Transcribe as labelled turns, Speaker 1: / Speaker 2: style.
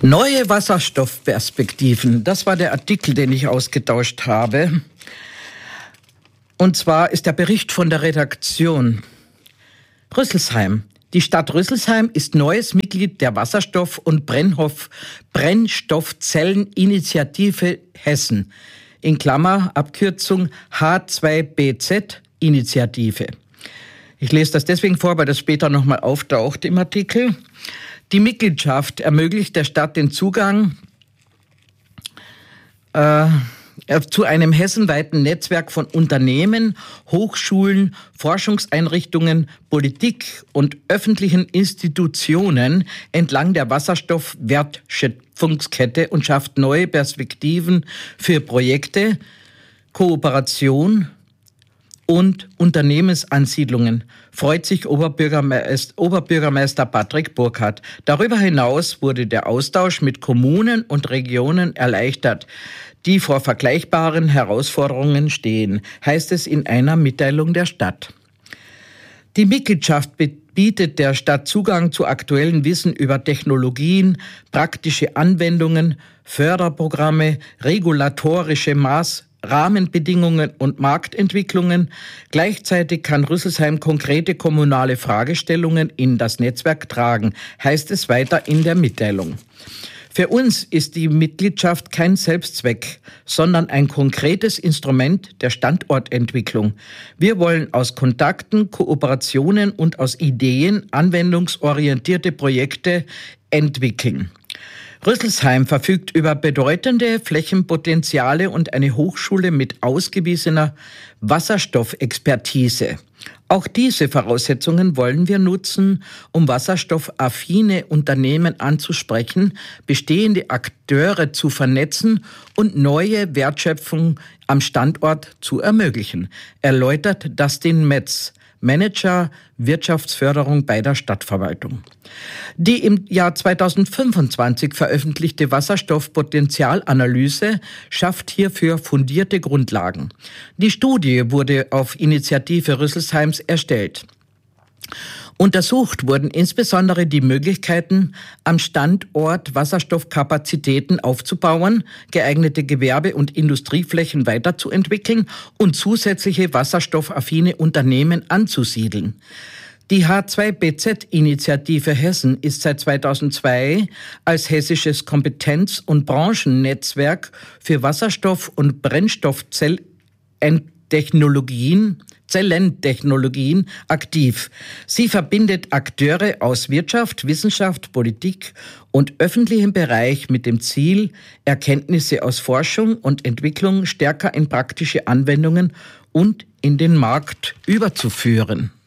Speaker 1: Neue Wasserstoffperspektiven, das war der Artikel, den ich ausgetauscht habe. Und zwar ist der Bericht von der Redaktion. Rüsselsheim. Die Stadt Rüsselsheim ist neues Mitglied der Wasserstoff- und Brennstoffzelleninitiative Hessen. In Klammer, Abkürzung H2BZ-Initiative. Ich lese das deswegen vor, weil das später nochmal auftaucht im Artikel. Die Mitgliedschaft ermöglicht der Stadt den Zugang zu einem hessenweiten Netzwerk von Unternehmen, Hochschulen, Forschungseinrichtungen, Politik und öffentlichen Institutionen entlang der Wasserstoffwertschöpfungskette und schafft neue Perspektiven für Projekte, Kooperation und Unternehmensansiedlungen, freut sich Oberbürgermeister Patrick Burkhardt. Darüber hinaus wurde der Austausch mit Kommunen und Regionen erleichtert, die vor vergleichbaren Herausforderungen stehen, heißt es in einer Mitteilung der Stadt. Die Mitgliedschaft bietet der Stadt Zugang zu aktuellem Wissen über Technologien, praktische Anwendungen, Förderprogramme, regulatorische Rahmenbedingungen und Marktentwicklungen. Gleichzeitig kann Rüsselsheim konkrete kommunale Fragestellungen in das Netzwerk tragen, heißt es weiter in der Mitteilung. Für uns ist die Mitgliedschaft kein Selbstzweck, sondern ein konkretes Instrument der Standortentwicklung. Wir wollen aus Kontakten, Kooperationen und aus Ideen anwendungsorientierte Projekte entwickeln. Rüsselsheim verfügt über bedeutende Flächenpotenziale und eine Hochschule mit ausgewiesener Wasserstoffexpertise. Auch diese Voraussetzungen wollen wir nutzen, um wasserstoffaffine Unternehmen anzusprechen, bestehende Akteure zu vernetzen und neue Wertschöpfung am Standort zu ermöglichen, erläutert Dustin Metz, Manager Wirtschaftsförderung bei der Stadtverwaltung. Die im Jahr 2025 veröffentlichte Wasserstoffpotenzialanalyse schafft hierfür fundierte Grundlagen. Die Studie wurde auf Initiative Rüsselsheims erstellt. Untersucht wurden insbesondere die Möglichkeiten, am Standort Wasserstoffkapazitäten aufzubauen, geeignete Gewerbe- und Industrieflächen weiterzuentwickeln und zusätzliche wasserstoffaffine Unternehmen anzusiedeln. Die H2BZ-Initiative Hessen ist seit 2002 als hessisches Kompetenz- und Branchennetzwerk für Wasserstoff- und Brennstoffzellentechnologien aktiv. Sie verbindet Akteure aus Wirtschaft, Wissenschaft, Politik und öffentlichem Bereich mit dem Ziel, Erkenntnisse aus Forschung und Entwicklung stärker in praktische Anwendungen und in den Markt überzuführen.